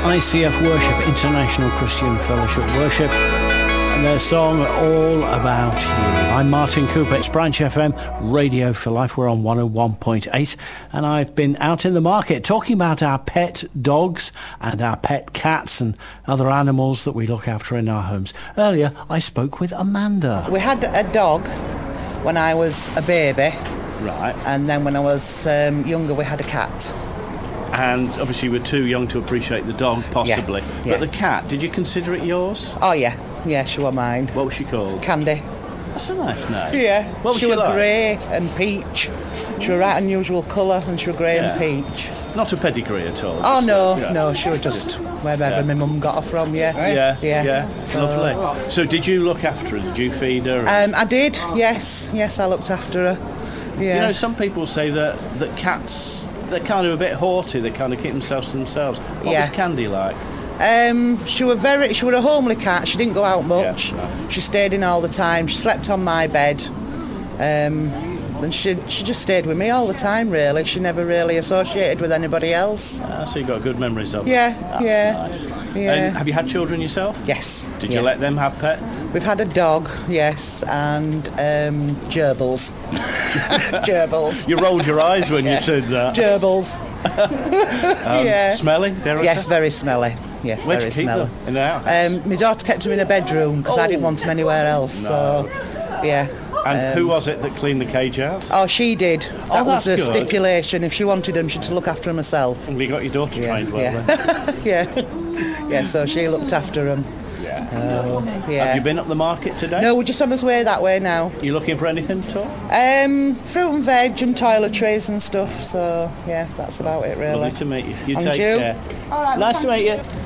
ICF Worship, International Christian Fellowship Worship, and their song All About You. I'm Martin Cooper. It's Branch FM, Radio for Life. We're on 101.8, and I've been out in the market talking about our pet dogs and our pet cats and other animals that we look after in our homes. Earlier, I spoke with Amanda. We had a dog when I was a baby. Right. And then when I was younger, we had a cat. And obviously you were too young to appreciate the dog, possibly. Yeah. But the cat, did you consider it yours? Oh, yeah. Yeah, she was mine. What was she called? Candy. That's a nice name. Yeah. What was she was like? grey and peach. She was right unusual colour, and she was grey and peach. Not a pedigree at all? Oh, no. Yeah. No, she was just wherever my mum got her from, yeah. Yeah. So, Lovely. So did you look after her? Did you feed her? I did, yes. Yes, I looked after her. Yeah. You know, some people say that cats, they're kind of a bit haughty, they kind of keep themselves to themselves. What was Candy like? She was a homely cat. She didn't go out much. Yeah, no. She stayed in all the time. She slept on my bed. And she just stayed with me all the time, really. She never really associated with anybody else. So you got good memories of her. Yeah, That's yeah. Nice. Yeah. And have you had children yourself? Yes. Did you let them have pet? We've had a dog, yes, and gerbils. Gerbils. You rolled your eyes when you said that. Gerbils. Smelly? Yes, very smelly. Yes, Where'd very you keep smelly. them? In the house? My daughter kept them in a bedroom because I didn't want them anywhere else. No. So, yeah. And who was it that cleaned the cage out? Oh, she did. That was the that's good. stipulation. If she wanted them, she'd look after them herself. And you got your daughter trained well yeah. then? Yeah, so she looked after them. Yeah. Yeah. Have you been up the market today? No, we're just on our way that way now. You looking for anything at all? Fruit and veg and toiletries and stuff. So, yeah, that's about it, really. Lovely to meet you. You And take you? care. All right, Nice to meet you.